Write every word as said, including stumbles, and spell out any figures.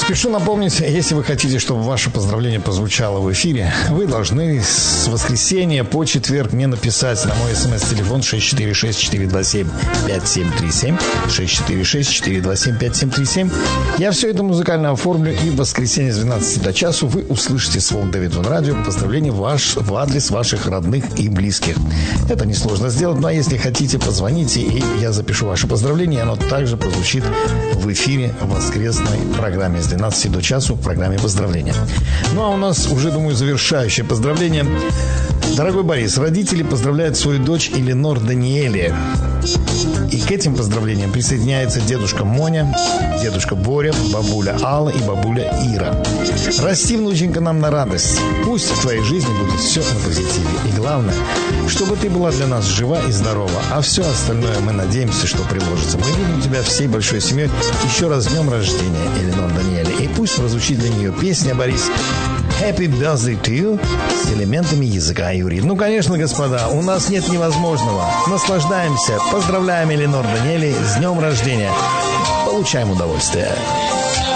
Спешу напомнить, если вы хотите, чтобы ваше поздравление прозвучало в эфире, вы должны с воскресенья по четверг мне написать на мой смс-телефон шесть четыре шесть четыре два семь пять семь три семь, шесть четыре шесть четыре два семь пять семь три семь. Я все это музыкально оформлю, и в воскресенье с двенадцати до часу вы услышите с Walk David on Radio поздравление ваш, в адрес ваших родных и близких. Это несложно сделать, ну а если хотите, позвоните, и я запишу ваше поздравление, и оно также прозвучит в эфире в воскресной программе с двенадцати до часу в программе поздравления. Ну а у нас уже, думаю, завершающее поздравление. Дорогой Борис, родители поздравляют свою дочь Эленор Даниэле. И к этим поздравлениям присоединяется дедушка Моня, дедушка Боря, бабуля Алла и бабуля Ира. Расти, внученька, нам на радость. Пусть в твоей жизни будет все на позитиве. И главное, чтобы ты была для нас жива и здорова. А все остальное мы надеемся, что приложится. Мы любим тебя всей большой семьей. Еще раз с днем рождения, Эленор Даниэле. И пусть прозвучит для нее песня, Борис, Happy Birthday to You с элементами языка иврит. Ну, конечно, господа, у нас нет невозможного. Наслаждаемся. Поздравляем Эленор Даниэле с днем рождения. Получаем удовольствие.